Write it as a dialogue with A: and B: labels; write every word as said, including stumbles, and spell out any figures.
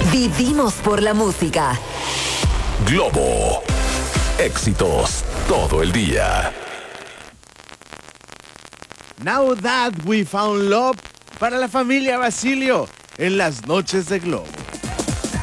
A: Vivimos por la música.
B: Globo. Éxitos todo el día.
C: Now That We Found Love para la familia Basilio en las noches de Globo.